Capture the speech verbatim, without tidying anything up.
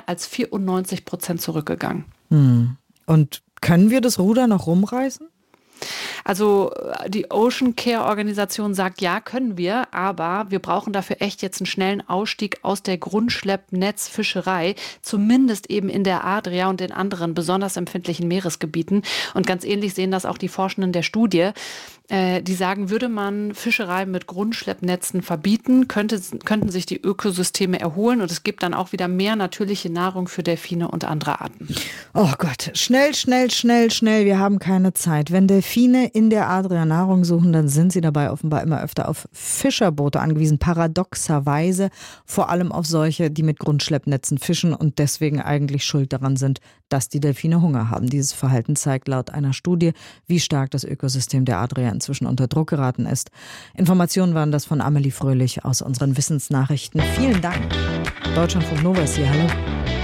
mehr als vierundneunzig Prozent zurückgegangen. Hm. Und können wir das Ruder noch rumreißen? Also die Ocean Care Organisation sagt, ja, können wir, aber wir brauchen dafür echt jetzt einen schnellen Ausstieg aus der Grundschleppnetzfischerei, zumindest eben in der Adria und in anderen besonders empfindlichen Meeresgebieten. Und ganz ähnlich sehen das auch die Forschenden der Studie. Äh, die sagen, würde man Fischerei mit Grundschleppnetzen verbieten, könnte, könnten sich die Ökosysteme erholen und es gibt dann auch wieder mehr natürliche Nahrung für Delfine und andere Arten. Oh Gott, schnell, schnell, schnell, schnell, wir haben keine Zeit. Wenn Delfine in der Adria Nahrung suchen, dann sind sie dabei offenbar immer öfter auf Fischerboote angewiesen, paradoxerweise vor allem auf solche, die mit Grundschleppnetzen fischen und deswegen eigentlich schuld daran sind, dass die Delfine Hunger haben. Dieses Verhalten zeigt laut einer Studie, wie stark das Ökosystem der Adria inzwischen unter Druck geraten ist. Informationen waren das von Amelie Fröhlich aus unseren Wissensnachrichten. Vielen Dank. Deutschlandfunk Nova ist hier. Hallo.